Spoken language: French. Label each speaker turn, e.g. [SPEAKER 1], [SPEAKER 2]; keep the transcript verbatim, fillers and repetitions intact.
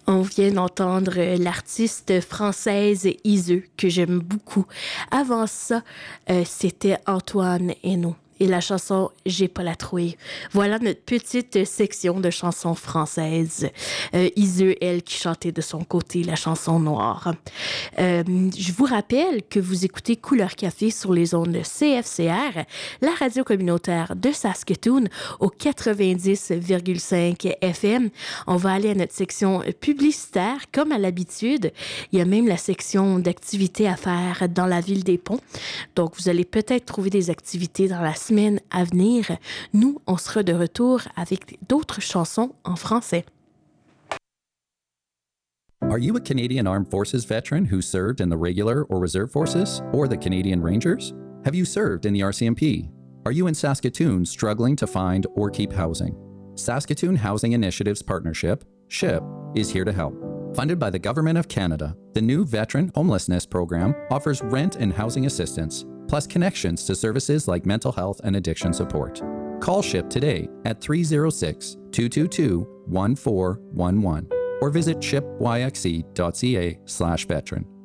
[SPEAKER 1] On vient d'entendre l'artiste française Iseu, que j'aime beaucoup. Avant ça, euh, c'était Antoine Hainaut et la chanson « J'ai pas la trouille ». Voilà notre petite section de chansons françaises. Euh, Iseu, elle, qui chantait de son côté la chanson noire. Euh, je vous rappelle que vous écoutez Couleur Café sur les ondes C F C R, la radio communautaire de Saskatoon, au quatre-vingt-dix virgule cinq F M. On va aller à notre section publicitaire, comme à l'habitude. Il y a même la section d'activités à faire dans la ville des Ponts. Donc, vous allez peut-être trouver des activités dans la semaine à venir. Nous, on sera de retour avec d'autres chansons en français.
[SPEAKER 2] Are you a Canadian Armed Forces veteran who served in the regular or reserve forces or the Canadian Rangers? Have you served in the R C M P? Are you in Saskatoon struggling to find or keep housing? Saskatoon Housing Initiatives Partnership, SHIP, is here to help. Funded by the Government of Canada, the new Veteran Homelessness Program offers rent and housing assistance, plus connections to services like mental health and addiction support. Call SHIP today at three oh six, two two two, one four one one or visit shipyxe.ca slash veteran.